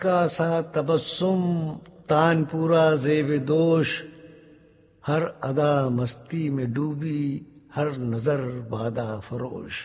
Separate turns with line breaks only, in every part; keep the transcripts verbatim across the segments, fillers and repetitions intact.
کا سا تبسم تان پورا زیب دوش، ہر ادا مستی میں ڈوبی ہر نظر بادہ فروش۔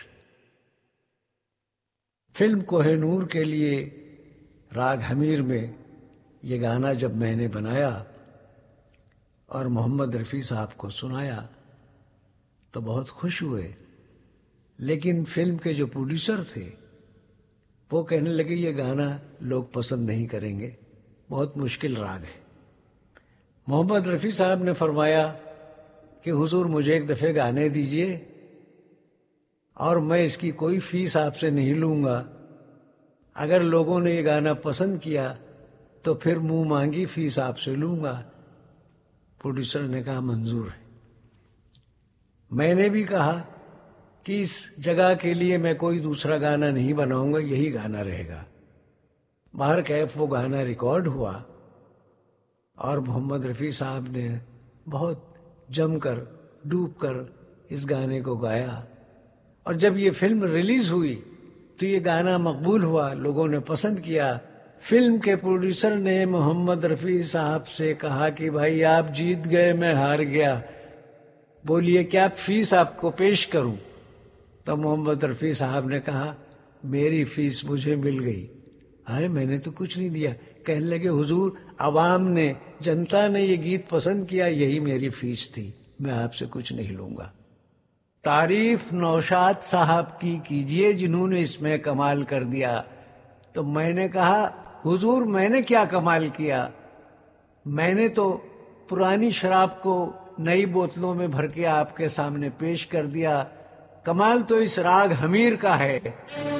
فلم کوہ نور کے لیے راگ حمیر میں یہ گانا جب میں نے بنایا اور محمد رفیع صاحب کو سنایا تو بہت خوش ہوئے، لیکن فلم کے جو پروڈیوسر تھے وہ کہنے لگے یہ گانا لوگ پسند نہیں کریں گے، بہت مشکل راگ ہے۔ محمد رفیع صاحب نے فرمایا کہ حضور مجھے ایک دفعہ گانے دیجئے اور میں اس کی کوئی فیس آپ سے نہیں لوں گا، اگر لوگوں نے یہ گانا پسند کیا تو پھر منہ مانگی فیس آپ سے لوں گا۔ پروڈیوسر نے کہا منظور ہے۔ میں نے بھی کہا کہ اس جگہ کے لیے میں کوئی دوسرا گانا نہیں بناؤں گا، یہی گانا رہے گا۔ باہر کیف وہ گانا ریکارڈ ہوا اور محمد رفیع صاحب نے بہت جم کر ڈوب کر اس گانے کو گایا، اور جب یہ فلم ریلیز ہوئی تو یہ گانا مقبول ہوا، لوگوں نے پسند کیا۔ فلم کے پروڈیوسر نے محمد رفیع صاحب سے کہا کہ بھائی آپ جیت گئے، میں ہار گیا، بولیے کیا فیس آپ کو پیش کروں؟ تو محمد رفیع صاحب نے کہا میری فیس مجھے مل گئی۔ ہائے میں نے تو کچھ نہیں دیا۔ کہنے لگے حضور عوام نے، جنتا نے یہ گیت پسند کیا، یہی میری فیس تھی، میں آپ سے کچھ نہیں لوں گا۔ تعریف نوشاد صاحب کی کیجئے جنہوں نے اس میں کمال کر دیا۔ تو میں نے کہا حضور میں نے کیا کمال کیا؟ میں نے تو پرانی شراب کو نئی بوتلوں میں بھر کے آپ کے سامنے پیش کر دیا، کمال تو اس راگ حمیر کا ہے۔